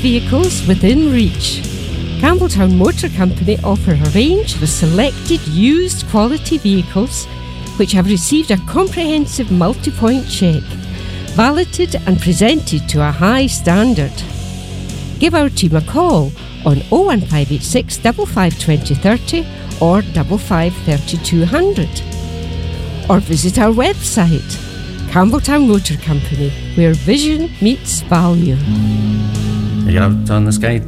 vehicles within reach. Campbelltown Motor Company offer a range of selected used quality vehicles which have received a comprehensive multi-point check, validated and presented to a high standard. Give our team a call on 01586 55 2030 or 55 3200. Or visit our website, Campbelltown Motor Company, where vision meets value. You're out on the sky